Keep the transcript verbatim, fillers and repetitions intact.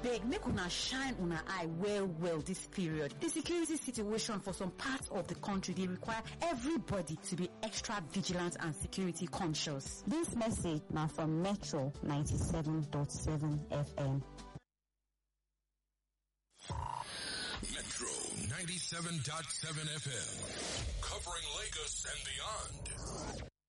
Abeg, make una shine una eye well well this period. The security situation for some parts of the country, they require everybody to be extra vigilant and security conscious. This message now from Metro ninety-seven point seven F M. Metro ninety-seven point seven F M, covering Lagos and beyond.